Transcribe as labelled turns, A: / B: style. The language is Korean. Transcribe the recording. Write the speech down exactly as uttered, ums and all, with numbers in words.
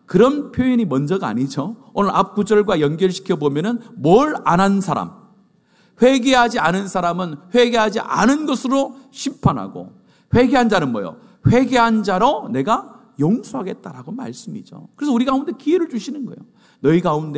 A: 그런 표현이 먼저가 아니죠. 오늘 앞 구절과 연결시켜 보면은 뭘 안 한 사람, 회개하지 않은 사람은 회개하지 않은 것으로 심판하고, 회개한 자는 뭐예요? 회개한 자로 내가 용서하겠다라고 말씀이죠. 그래서 우리 가운데 기회를 주시는 거예요. 너희 가운데